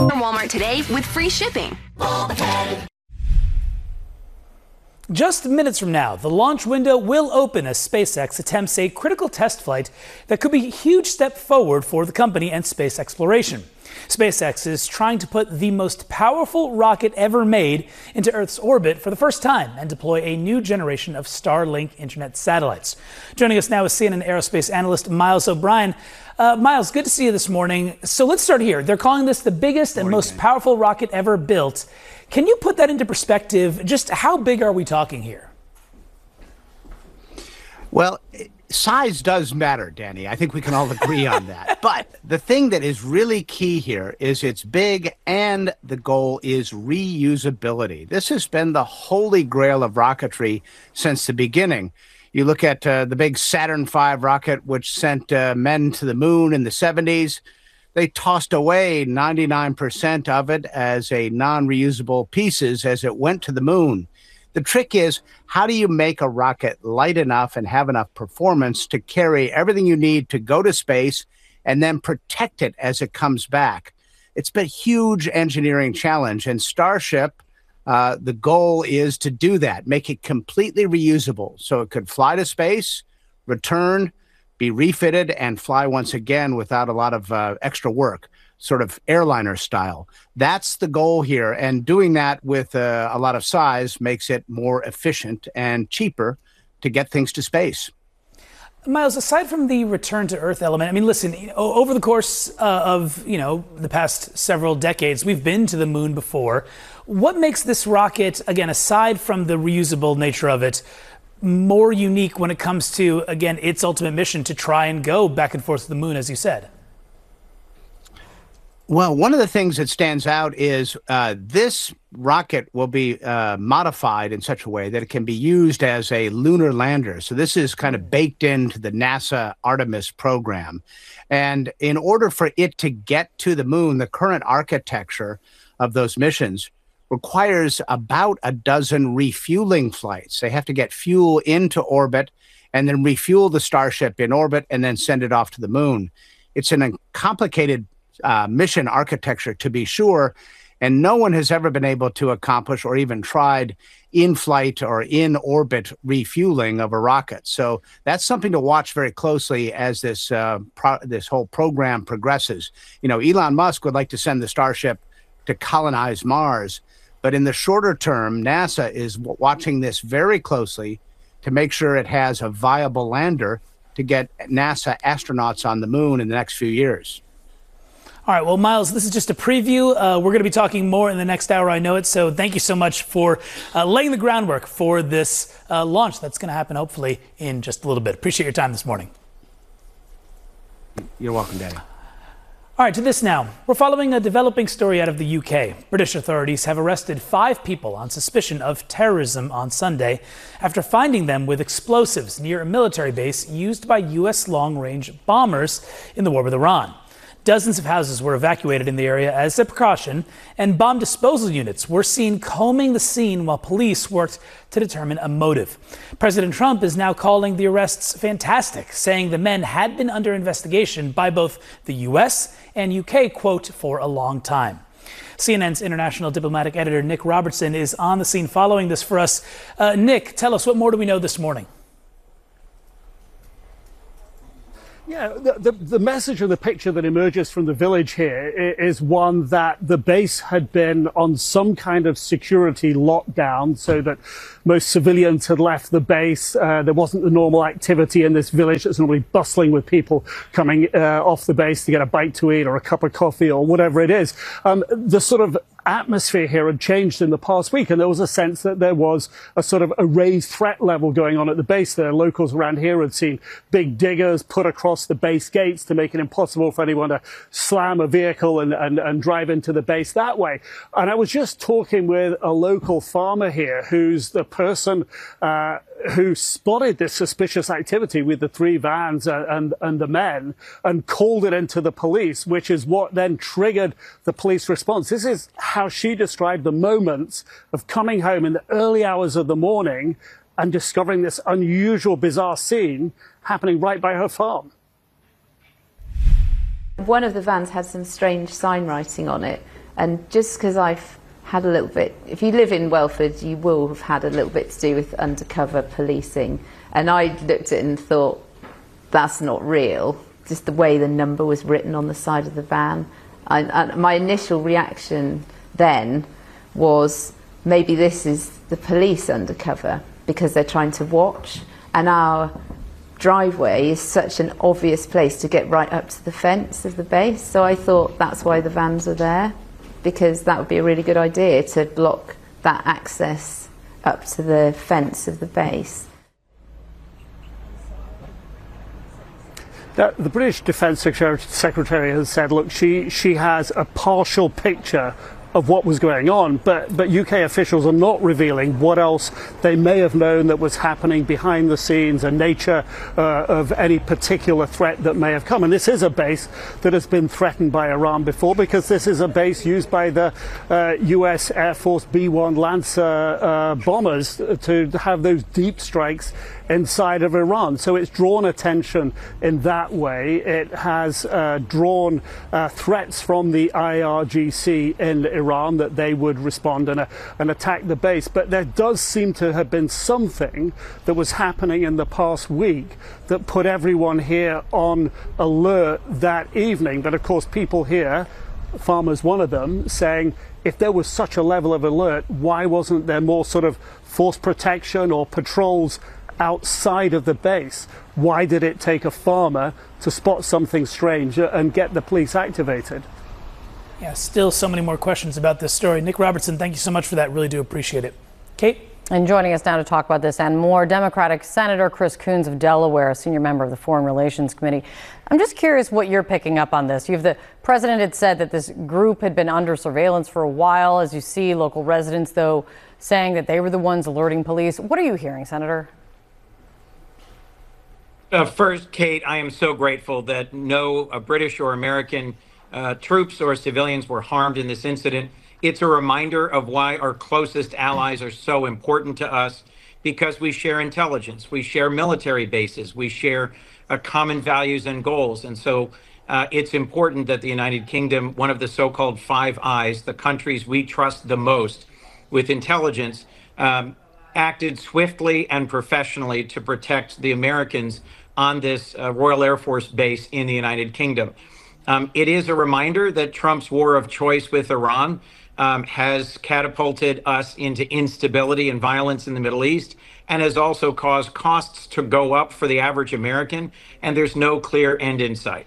From Walmart today with free shipping. Just minutes from now, the launch window will open as SpaceX attempts a critical test flight that could be a huge step forward for the company and space exploration. SpaceX is trying to put the most powerful rocket ever made into Earth's orbit for the first time and deploy a new generation of Starlink internet satellites. Joining us now is CNN aerospace analyst Miles O'Brien. Miles, good to see you this morning. So let's start here. They're calling this the biggest and most powerful rocket ever built. Can you put that into perspective? Just how big are we talking here? Well, size does matter, Danny. I think we can all agree on that. But the thing that is really key here is it's big and the goal is reusability. This has been the holy grail of rocketry since the beginning. You look at the big Saturn V rocket, which sent men to the moon in the 70s. They tossed away 99% of it as a non-reusable pieces as it went to the moon. The trick is, how do you make a rocket light enough and have enough performance to carry everything you need to go to space and then protect it as it comes back? It's been a huge engineering challenge, and Starship, the goal is to do that, make it completely reusable so it could fly to space, return, be refitted, and fly once again without a lot of extra work, sort of airliner style. That's the goal here. And doing that with a lot of size makes it more efficient and cheaper to get things to space. Miles, aside from the return to Earth element, I mean, listen, over the course of, the past several decades, we've been to the moon before. What makes this rocket, again, aside from the reusable nature of it, more unique when it comes to, again, its ultimate mission to try and go back and forth to the moon, as you said? Well, one of the things that stands out is this rocket will be modified in such a way that it can be used as a lunar lander. So this is kind of baked into the NASA Artemis program. And in order for it to get to the moon, the current architecture of those missions requires about a dozen refueling flights. They have to get fuel into orbit and then refuel the Starship in orbit and then send it off to the moon. It's a complicated mission architecture, to be sure, and no one has ever been able to accomplish or even tried in-flight or in-orbit refueling of a rocket. So that's something to watch very closely as this whole program progresses. Elon Musk would like to send the Starship to colonize Mars, but in the shorter term, NASA is watching this very closely to make sure it has a viable lander to get NASA astronauts on the moon in the next few years. All right, well, Miles, this is just a preview. We're going to be talking more in the next hour, I know it. So thank you so much for laying the groundwork for this launch that's going to happen, hopefully, in just a little bit. Appreciate your time this morning. You're welcome, Danny. All right, to this now. We're following a developing story out of the UK. British authorities have arrested 5 people on suspicion of terrorism on Sunday after finding them with explosives near a military base used by U.S. long-range bombers in the war with Iran. Dozens of houses were evacuated in the area as a precaution, and bomb disposal units were seen combing the scene while police worked to determine a motive. President Trump is now calling the arrests fantastic, saying the men had been under investigation by both the U.S. and UK, quote, for a long time. CNN's international diplomatic editor Nick Robertson is on the scene following this for us. Nick, tell us, what more do we know this morning? Yeah, the message and the picture that emerges from the village here is one that the base had been on some kind of security lockdown so that most civilians had left the base. There wasn't the normal activity in this village that's normally bustling with people coming off the base to get a bite to eat or a cup of coffee or whatever it is. The sort of atmosphere here had changed in the past week, and there was a sense that there was a sort of a raised threat level going on at the base there. Locals around here had seen big diggers put across the base gates to make it impossible for anyone to slam a vehicle and drive into the base that way. And I was just talking with a local farmer here who's the person who spotted this suspicious activity with the 3 vans and the men and called it into the police, which is what then triggered the police response. This is how she described the moments of coming home in the early hours of the morning and discovering this unusual, bizarre scene happening right by her farm. One of the vans had some strange sign writing on it. And just because I've had a little bit, if you live in Welford, you will have had a little bit to do with undercover policing. And I looked at it and thought, that's not real. Just the way the number was written on the side of the van. My initial reaction then was, maybe this is the police undercover because they're trying to watch, and our driveway is such an obvious place to get right up to the fence of the base. So I thought that's why the vans are there, because that would be a really good idea to block that access up to the fence of the base. The British Defence Secretary has said, look, she has a partial picture of what was going on, but UK officials are not revealing what else they may have known that was happening behind the scenes and nature of any particular threat that may have come. And this is a base that has been threatened by Iran before, because this is a base used by the US Air Force B-1 Lancer bombers to have those deep strikes inside of Iran. So it's drawn attention in that way. It has drawn threats from the IRGC in Iran that they would respond and attack the base. But there does seem to have been something that was happening in the past week that put everyone here on alert that evening. But of course, people here, farmers one of them, saying, if there was such a level of alert, why wasn't there more sort of force protection or patrols outside of the base? Why did it take a farmer to spot something strange and get the police activated? Yeah, still so many more questions about this story. Nick Robertson, thank you so much for that. Really do appreciate it. Kate? And joining us now to talk about this and more, Democratic Senator Chris Coons of Delaware, a senior member of the Foreign Relations Committee. I'm just curious what you're picking up on this. The president had said that this group had been under surveillance for a while. As you see, local residents, though, saying that they were the ones alerting police. What are you hearing, Senator? First, Kate, I am so grateful that no British or American troops or civilians were harmed in this incident. It's a reminder of why our closest allies are so important to us, because we share intelligence, we share military bases, we share common values and goals. And so it's important that the United Kingdom, one of the so-called Five Eyes, the countries we trust the most with intelligence, acted swiftly and professionally to protect the Americans on this Royal Air Force base in the United Kingdom. It is a reminder that Trump's war of choice with Iran has catapulted us into instability and violence in the Middle East, and has also caused costs to go up for the average American, and there's no clear end in sight.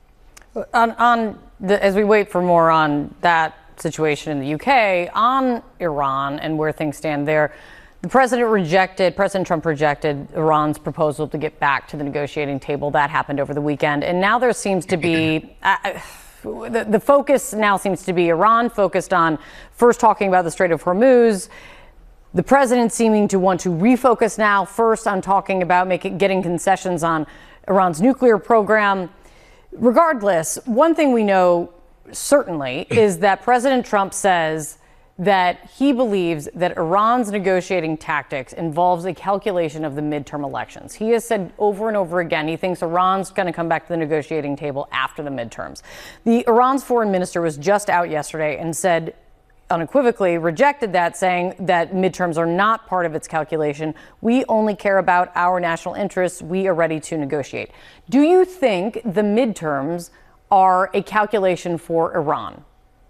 As we wait for more on that situation in the UK, on Iran and where things stand there, President Trump rejected Iran's proposal to get back to the negotiating table. That happened over the weekend. And now there seems to be, the focus now seems to be Iran focused on first talking about the Strait of Hormuz. The president seeming to want to refocus now first on talking about getting concessions on Iran's nuclear program. Regardless, one thing we know certainly is that President Trump says that he believes that Iran's negotiating tactics involves a calculation of the midterm elections. He has said over and over again he thinks Iran's going to come back to the negotiating table after the midterms. Iran's foreign minister was just out yesterday and said, unequivocally rejected that, saying that midterms are not part of its calculation. We only care about our national interests. We are ready to negotiate. Do you think the midterms are a calculation for Iran?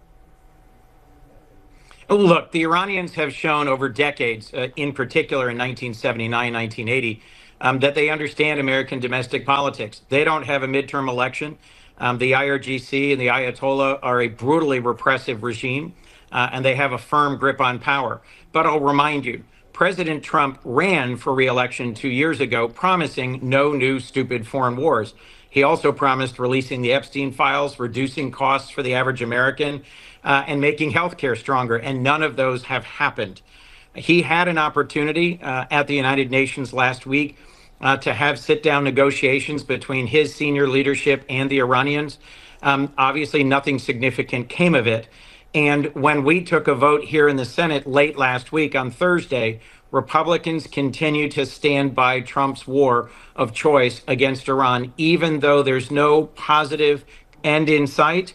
Look, the Iranians have shown over decades, in particular in 1979, 1980, that they understand American domestic politics. They don't have a midterm election. The IRGC and the Ayatollah are a brutally repressive regime, and they have a firm grip on power. But I'll remind you, President Trump ran for re-election 2 years ago, promising no new stupid foreign wars. He also promised releasing the Epstein files, reducing costs for the average American, and making healthcare stronger, and none of those have happened. He had an opportunity at the United Nations last week to have sit-down negotiations between his senior leadership and the Iranians. Obviously, nothing significant came of it. And when we took a vote here in the Senate late last week on Thursday, Republicans continue to stand by Trump's war of choice against Iran, even though there's no positive end in sight.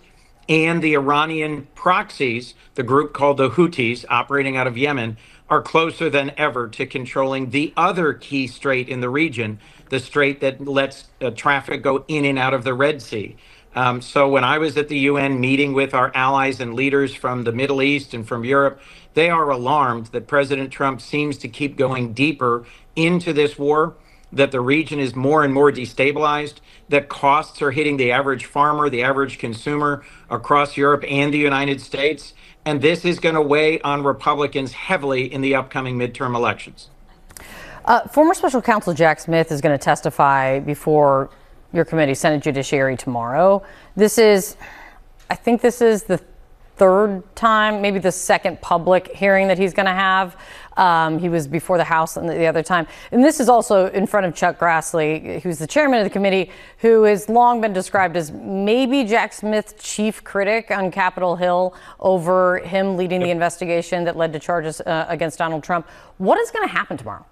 and the Iranian proxies, the group called the Houthis operating out of Yemen, are closer than ever to controlling the other key strait in the region, the strait that lets traffic go in and out of the Red Sea. So when I was at the UN meeting with our allies and leaders from the Middle East and from Europe, they are alarmed that President Trump seems to keep going deeper into this war, that the region is more and more destabilized, that costs are hitting the average farmer, the average consumer across Europe and the United States. And this is going to weigh on Republicans heavily in the upcoming midterm elections. Former Special Counsel Jack Smith is going to testify before your committee, Senate Judiciary, tomorrow. I think this is the third time, maybe the second public hearing that he's going to have. He was before the House the other time. And this is also in front of Chuck Grassley, who's the chairman of the committee, who has long been described as maybe Jack Smith's chief critic on Capitol Hill over him leading the investigation that led to charges against Donald Trump. What is going to happen tomorrow?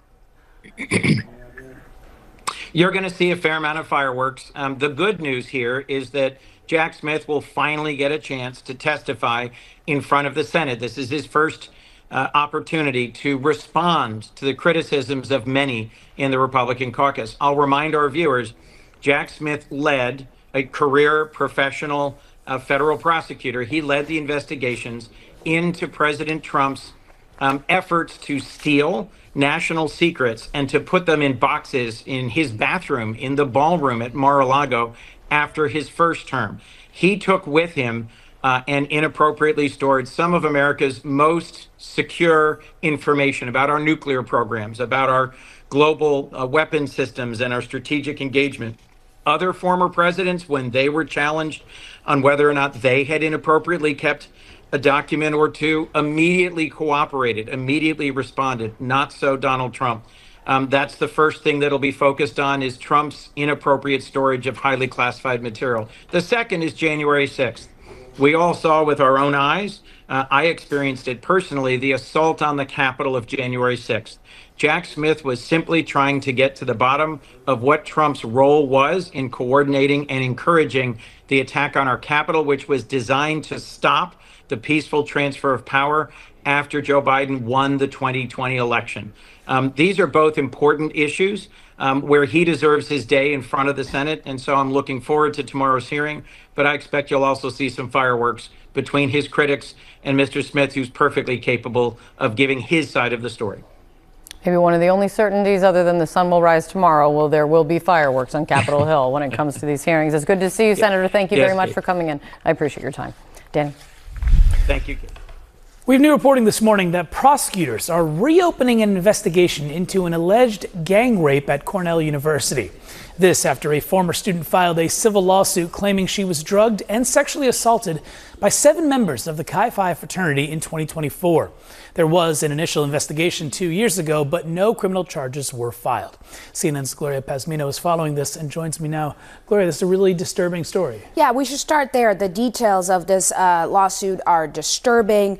You're going to see a fair amount of fireworks. The good news here is that Jack Smith will finally get a chance to testify in front of the Senate. This is his first opportunity to respond to the criticisms of many in the Republican caucus. I'll remind our viewers, Jack Smith led a career professional federal prosecutor. He led the investigations into President Trump's efforts to steal national secrets and to put them in boxes in his bathroom in the ballroom at Mar-a-Lago after his first term. He took with him and inappropriately stored some of America's most secure information about our nuclear programs, about our global weapon systems and our strategic engagement. Other former presidents, when they were challenged on whether or not they had inappropriately kept a document or two, immediately cooperated, immediately responded. Not so Donald Trump. That's the first thing that'll be focused on is Trump's inappropriate storage of highly classified material. The second is January 6th. We all saw with our own eyes, I experienced it personally, the assault on the Capitol of January 6th. Jack Smith was simply trying to get to the bottom of what Trump's role was in coordinating and encouraging the attack on our Capitol, which was designed to stop the peaceful transfer of power after Joe Biden won the 2020 election. These are both important issues where he deserves his day in front of the Senate. And so I'm looking forward to tomorrow's hearing. But I expect you'll also see some fireworks between his critics and Mr. Smith, who's perfectly capable of giving his side of the story. Maybe one of the only certainties other than the sun will rise tomorrow, there will be fireworks on Capitol Hill when it comes to these hearings. It's good to see you, Senator. Thank you very much for coming in. I appreciate your time. Danny. Thank you, Kate. We have new reporting this morning that prosecutors are reopening an investigation into an alleged gang rape at Cornell University. This after a former student filed a civil lawsuit claiming she was drugged and sexually assaulted by 7 members of the Chi Phi fraternity in 2024. There was an initial investigation 2 years ago, but no criminal charges were filed. CNN's Gloria Pazmino is following this and joins me now. Gloria, this is a really disturbing story. Yeah, we should start there. The details of this lawsuit are disturbing,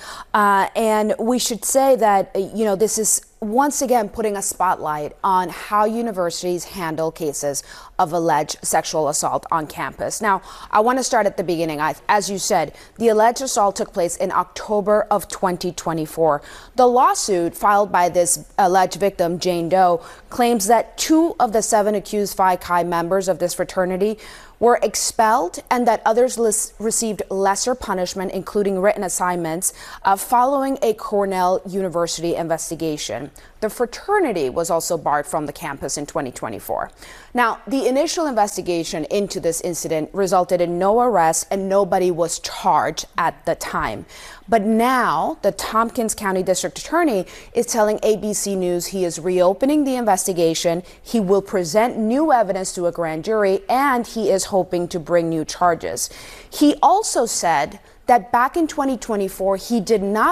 and we should say that, this is once again putting a spotlight on how universities handle cases of alleged sexual assault on campus. Now, I want to start at the beginning. As you said, the alleged assault took place in October of 2024. The lawsuit filed by this alleged victim, Jane Doe, claims that 2 of the 7 accused Phi Chi members of this fraternity were expelled and that others received lesser punishment, including written assignments, following a Cornell University investigation. The fraternity was also barred from the campus in 2024. Now, the initial investigation into this incident resulted in no arrests and nobody was charged at the time. But now the Tompkins County District Attorney is telling ABC News he is reopening the investigation. He will present new evidence to a grand jury and he is hoping to bring new charges. He also said that back in 2024, he did not